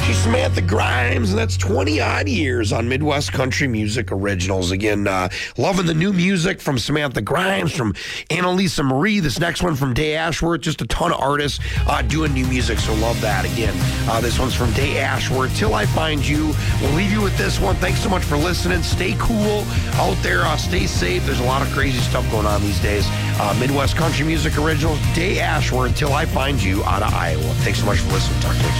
She's Samantha Grimes, and that's 20-odd years on Midwest Country Music Originals. Again, loving the new music from Samantha Grimes, from Annalisa Marie. This next one from Day Ashworth. Just a ton of artists doing new music, so love that. Again, this one's from Day Ashworth, Till I Find You. We'll leave you with this one. Thanks so much for listening. Stay cool out there. Stay safe. There's a lot of crazy stuff going on these days. Midwest Country Music Originals, Day Ashworth, Till I Find You, out of Iowa. Thanks so much for listening. Talk to you.